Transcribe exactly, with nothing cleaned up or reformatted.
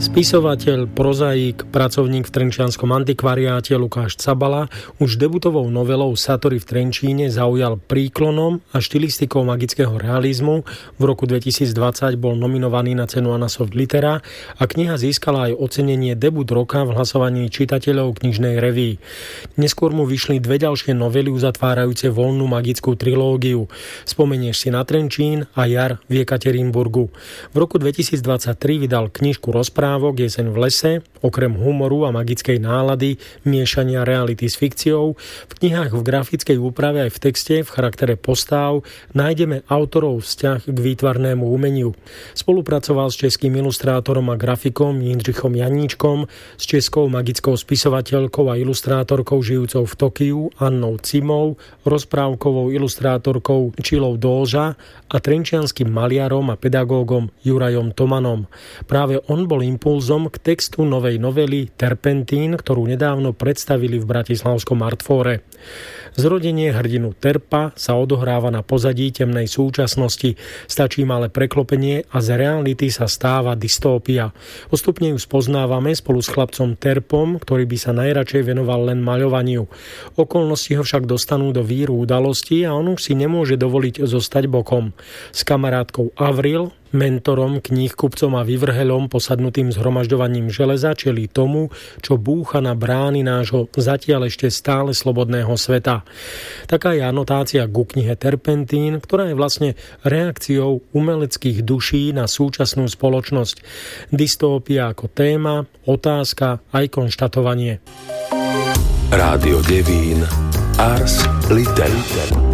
Spisovateľ, prozaik, pracovník v trenčianskom antikvariáte Lukáš Cabala už debutovou novelou Satori v Trenčíne zaujal príklonom a štilistikou magického realizmu. V roku dvetisícdvadsať bol nominovaný na cenu Anna Soft Litera a kniha získala aj ocenenie Debut roka v hlasovaní čitateľov knižnej reví. Neskôr mu vyšli dve ďalšie novely uzatvárajúce voľnú magickú trilógiu. Spomenieš si na Trenčín a Jar v Jekaterinburgu. V roku dvetisícdvadsaťtri vydal knižku Rozprávok Jeseň v lese, okrem humoru a magickej nálady, miešania reality s fikciou. V knihách v grafickej úprave aj v texte, v charaktere postáv nájdeme autorov vzťah k výtvarnému umeniu. Spolupracoval s českým ilustrátorom a grafikom Jindřichom Janíčkom, s českou magickou spisovateľkou a ilustrátorkou žijúcou v Tokiu Annou Cimou, rozprávkovou ilustrátorkou Čilou Dolža a trenčianskym maliarom a pedagógom Jurajom Tomanom. Práve on bol impulzom k textu novej novely Terpentín, ktorú nedávno predstavili v bratislavskom Artfóre. Zrodenie hrdinu Terpa sa odohráva na pozadí temnej súčasnosti. Stačí malé preklopenie a z reality sa stáva dystópia. Postupne ju spoznávame spolu s chlapcom Terpom, ktorý by sa najradšej venoval len maľovaniu. Okolnosti ho však dostanú do víru udalostí a on už si nemôže dovoliť zostať bokom. S kamarátkou Avril, mentorom, knihkupcom a vyvrhelom posadnutým zhromažďovaním železa čelí tomu, čo búcha na brány nášho zatiaľ ešte stále slobodného sveta. Taká je anotácia ku knihe Terpentín, ktorá je vlastne reakciou umeleckých duší na súčasnú spoločnosť. Dystópia ako téma, otázka aj konštatovanie. Rádio Devín Ars Liter.